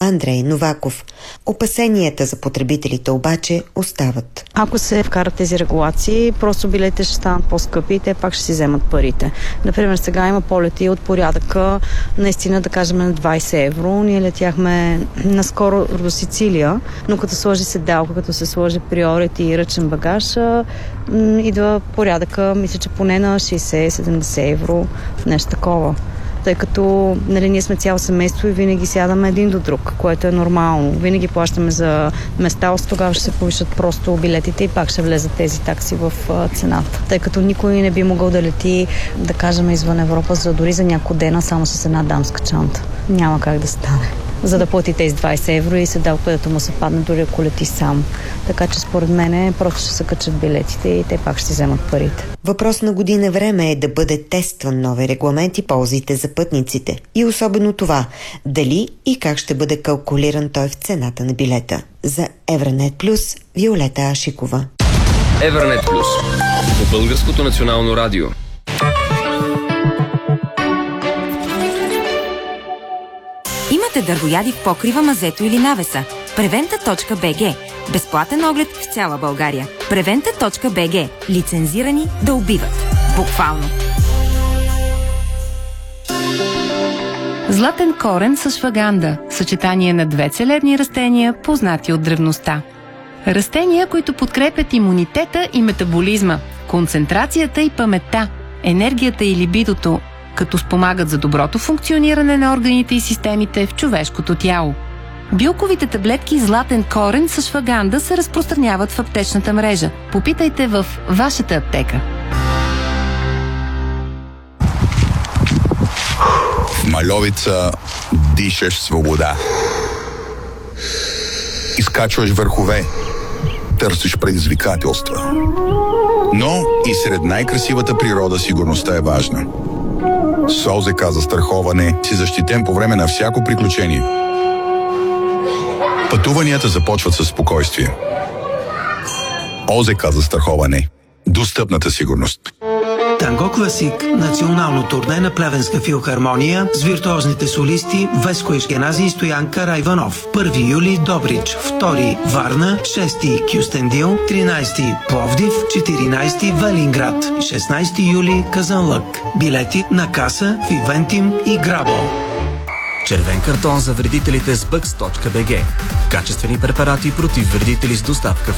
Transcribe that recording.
Андрей Новаков. Опасенията за потребителите обаче остават. Ако се вкарат тези регулации, просто билетите ще станат по-скъпи и те пак ще си вземат парите. Например, сега има полети от порядъка, наистина да кажем на 20 евро. Ние летяхме наскоро до Сицилия, но като сложи седалка, като се сложи приорити и ръчен багаж, идва порядъка, мисля, че поне на 60-70 евро, нещо такова. Тъй като ние сме цяло семейство и винаги сядаме един до друг, което е нормално. Винаги плащаме за места, тогава ще се повишат просто билетите и пак ще влезат тези такси в цената. Тъй като никой не би могъл да лети, да кажем, извън Европа, дори за няколко дена само с една дамска чанта. Няма как да стане. За да плати тези 20 евро и седалката му се падне, дори ако лети сам. Така че според мен просто ще се качат билетите и те пак ще си вземат парите. Въпрос на година време е да бъде тестван нови регламент и ползите за пътниците. И особено това, дали и как ще бъде калкулиран той в цената на билета. За Евранет Плюс, Виолета Ашикова. Евранет Плюс по Българското национално радио. Имате дървояди в покрива, мазето или навеса. Preventa.bg. Безплатен оглед в цяла България. Preventa.bg. Лицензирани да убиват. Буквално. Златен корен с шваганда. Съчетание на две целебни растения, познати от древността. Растения, които подкрепят имунитета и метаболизма, концентрацията и паметта, енергията и либидото, като спомагат за доброто функциониране на органите и системите в човешкото тяло. Билковите таблетки Златен корен с шваганда се разпространяват в аптечната мрежа. Попитайте в вашата аптека. В Мальовица дишаш свобода. Изкачваш върхове. Търсиш предизвикателства. Но и сред най-красивата природа сигурността е важна. С ОЗК застраховане си защитен по време на всяко приключение. Пътуванията започват със спокойствие. ОЗК застраховане. Достъпната сигурност. Танго Класик – национално турне на Плевенска филхармония с виртуозните солисти Веско Ешкенази и Стоян Карайванов. 1 юли Добрич, 2 Варна, 6 Кюстендил, 13 Пловдив, 14 Велинград, 16 юли Казанлък. Билети на каса в Ивентим и Грабо. Червен картон за вредителите с Bugs.bg. Качествени препарати против вредители с доставка в